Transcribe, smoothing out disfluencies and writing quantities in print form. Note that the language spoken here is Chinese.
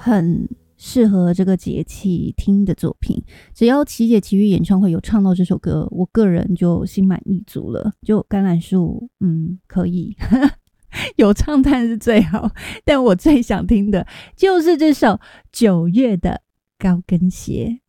很适合这个节气听的作品。只要琪姐奇遇演唱会有唱到这首歌，我个人就心满意足了。就橄榄树可以有唱但是最好，但我最想听的就是这首9月的高跟鞋。